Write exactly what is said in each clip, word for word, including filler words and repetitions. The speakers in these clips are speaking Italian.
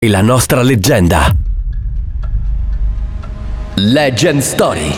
e la nostra leggenda. Legend Story.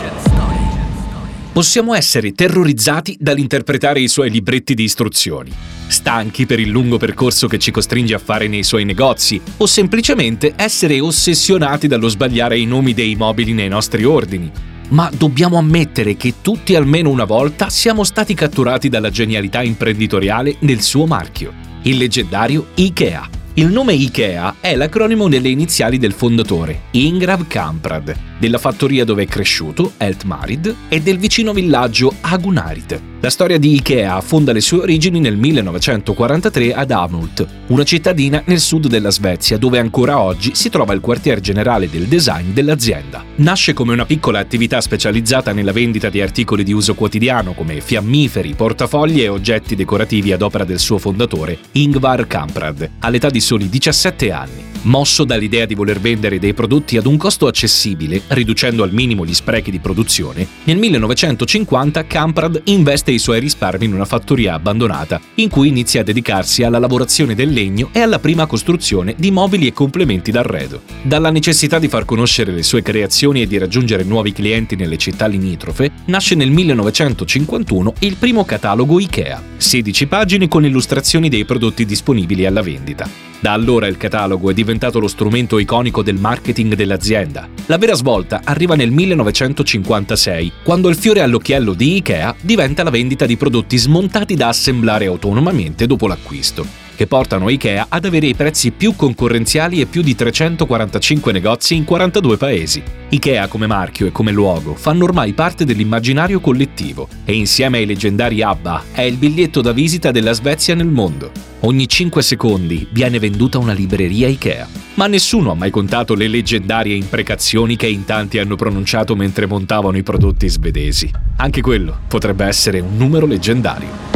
Possiamo essere terrorizzati dall'interpretare i suoi libretti di istruzioni, stanchi per il lungo percorso che ci costringe a fare nei suoi negozi, o semplicemente essere ossessionati dallo sbagliare i nomi dei mobili nei nostri ordini. Ma dobbiamo ammettere che tutti almeno una volta siamo stati catturati dalla genialità imprenditoriale del suo marchio, il leggendario IKEA. Il nome IKEA è l'acronimo delle iniziali del fondatore, Ingvar Kamprad, della fattoria dove è cresciuto, Eltmarid, e del vicino villaggio Agunarit. La storia di IKEA affonda le sue origini nel millenovecentoquarantatré ad Älmhult, una cittadina nel sud della Svezia dove ancora oggi si trova il quartier generale del design dell'azienda. Nasce come una piccola attività specializzata nella vendita di articoli di uso quotidiano come fiammiferi, portafogli e oggetti decorativi ad opera del suo fondatore, Ingvar Kamprad, all'età di soli diciassette anni. Mosso dall'idea di voler vendere dei prodotti ad un costo accessibile, riducendo al minimo gli sprechi di produzione, nel millenovecentocinquanta Kamprad investe i suoi risparmi in una fattoria abbandonata, in cui inizia a dedicarsi alla lavorazione del legno e alla prima costruzione di mobili e complementi d'arredo. Dalla necessità di far conoscere le sue creazioni e di raggiungere nuovi clienti nelle città limitrofe, nasce nel millenovecentocinquantuno il primo catalogo IKEA, sedici pagine con illustrazioni dei prodotti disponibili alla vendita. Da allora il catalogo è diventato lo strumento iconico del marketing dell'azienda. La vera svolta arriva nel millenovecentocinquantasei, quando il fiore all'occhiello di IKEA diventa la vendita di prodotti smontati da assemblare autonomamente dopo l'acquisto, che portano IKEA ad avere i prezzi più concorrenziali e più di trecentoquarantacinque negozi in quarantadue paesi. IKEA come marchio e come luogo fanno ormai parte dell'immaginario collettivo e insieme ai leggendari ABBA è il biglietto da visita della Svezia nel mondo. Ogni cinque secondi viene venduta una libreria IKEA. Ma nessuno ha mai contato le leggendarie imprecazioni che in tanti hanno pronunciato mentre montavano i prodotti svedesi. Anche quello potrebbe essere un numero leggendario.